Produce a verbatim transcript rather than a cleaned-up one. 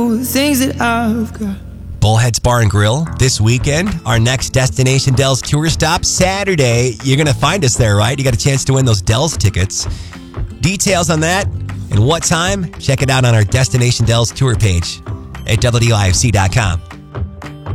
things that I've got. Bullheads Bar and Grill this weekend. Our next Destination Dells tour stop Saturday. You're going to find us there, right? You got a chance to win those Dells tickets. Details on that and what time, check it out on our Destination Dells tour page at W D L I F C dot com.